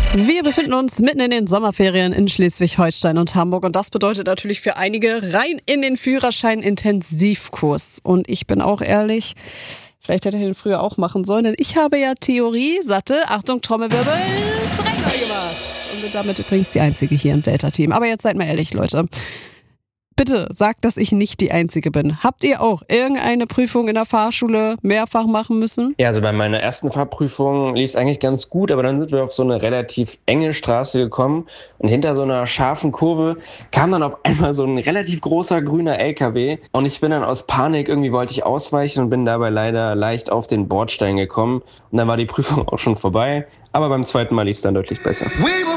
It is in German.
Wir befinden uns mitten in den Sommerferien in Schleswig-Holstein und Hamburg und das bedeutet natürlich für einige rein in den Führerschein-Intensivkurs. Und ich bin auch ehrlich, vielleicht hätte ich den früher auch machen sollen, denn ich habe ja Theorie, satte, Achtung, Trommelwirbel, 3 neu gemacht. Und bin damit übrigens die Einzige hier im Delta-Team. Aber jetzt seid mal ehrlich, Leute. Bitte sagt, dass ich nicht die Einzige bin. Habt ihr auch irgendeine Prüfung in der Fahrschule mehrfach machen müssen? Ja, also bei meiner ersten Fahrprüfung lief es eigentlich ganz gut, aber dann sind wir auf so eine relativ enge Straße gekommen und hinter so einer scharfen Kurve kam dann auf einmal so ein relativ großer grüner LKW und ich bin dann aus Panik, irgendwie wollte ich ausweichen und bin dabei leider leicht auf den Bordstein gekommen und dann war die Prüfung auch schon vorbei, aber beim zweiten Mal lief es dann deutlich besser.